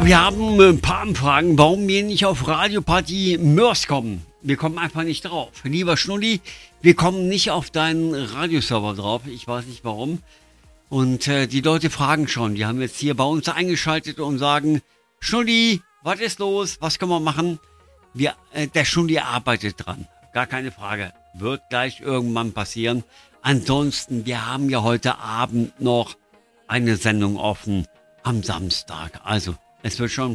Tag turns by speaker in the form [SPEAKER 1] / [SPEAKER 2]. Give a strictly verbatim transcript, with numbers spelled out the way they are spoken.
[SPEAKER 1] Wir haben ein paar Anfragen, warum wir nicht auf Radioparty Mörs kommen. Wir kommen einfach nicht drauf. Lieber Schnulli, wir kommen nicht auf deinen Radioserver drauf. Ich weiß nicht warum. Und äh, die Leute fragen schon. Die haben jetzt hier bei uns eingeschaltet und sagen, Schnulli, was ist los? Was können wir machen? Wir, äh, der Schnulli arbeitet dran. Gar keine Frage. Wird gleich irgendwann passieren. Ansonsten, wir haben ja heute Abend noch eine Sendung offen am Samstag. Also, es wird schon